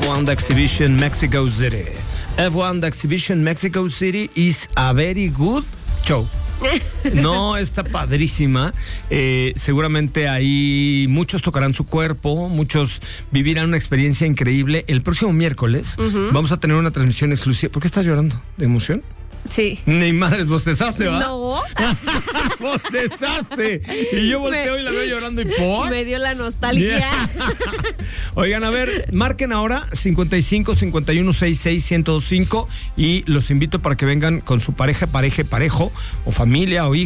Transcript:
F1 The Exhibition Mexico City. F1 The Exhibition Mexico City is a very good show. No, está padrísima. Seguramente ahí muchos tocarán su cuerpo, muchos vivirán una experiencia increíble. El próximo miércoles vamos a tener una transmisión exclusiva. ¿Por qué estás llorando? ¿De emoción? Sí. Ni madres, bostezaste, ¿va? No. Bostezaste. Y yo volteo y la veo llorando y ¿por? Me dio la nostalgia. Yeah. Oigan, a ver, marquen ahora 55 51 66 1025 y los invito para que vengan con su parejo o familia o hijos.